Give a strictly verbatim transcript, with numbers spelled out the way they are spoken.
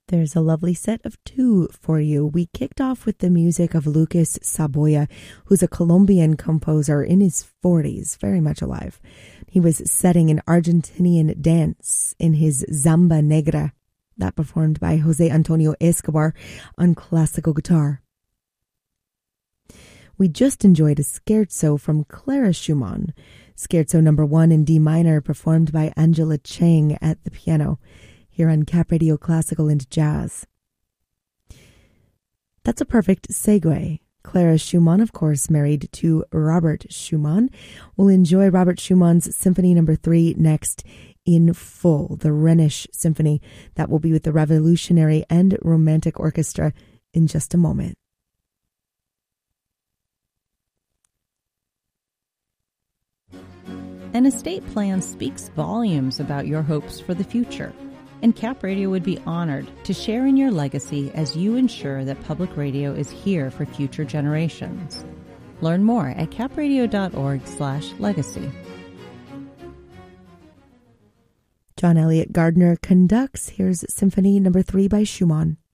There's a lovely set of two for you. We kicked off with the music of Lucas Saboya, who's a Colombian composer in his forties, very much alive. He was setting an Argentinian dance in his Zamba Negra, that performed by Jose Antonio Escobar on classical guitar. We just enjoyed a scherzo from Clara Schumann, scherzo number one in D minor, performed by Angela Chang at the piano, here on Cap Radio Classical and Jazz. That's a perfect segue. Clara Schumann, of course, married to Robert Schumann. We'll enjoy Robert Schumann's Symphony Number Three next in full, the Rhenish Symphony. That will be with the Revolutionary and Romantic Orchestra in just a moment. An estate plan speaks volumes about your hopes for the future, and Cap Radio would be honored to share in your legacy as you ensure that public radio is here for future generations. Learn more at capradio.org slash legacy. John Elliott Gardner conducts. Here's Symphony Number Three by Schumann.